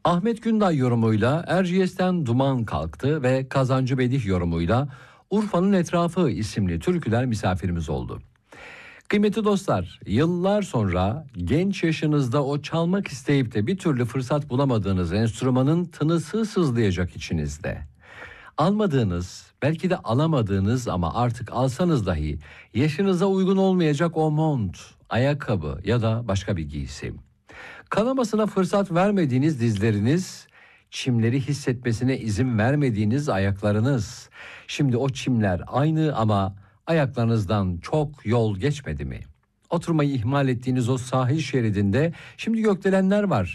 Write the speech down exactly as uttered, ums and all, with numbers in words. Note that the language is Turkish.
Ahmet Günday yorumuyla Erciyes'ten duman kalktı ve Kazancı Bedih yorumuyla Urfa'nın etrafı isimli türküler misafirimiz oldu. Kıymetli dostlar, yıllar sonra genç yaşınızda o çalmak isteyip de bir türlü fırsat bulamadığınız enstrümanın tınısı sızlayacak içinizde. Almadığınız, belki de alamadığınız ama artık alsanız dahi yaşınıza uygun olmayacak o mont, ayakkabı ya da başka bir giysi. Kanamasına fırsat vermediğiniz dizleriniz, çimleri hissetmesine izin vermediğiniz ayaklarınız. Şimdi o çimler aynı ama ayaklarınızdan çok yol geçmedi mi? Oturmayı ihmal ettiğiniz o sahil şeridinde şimdi gökdelenler var.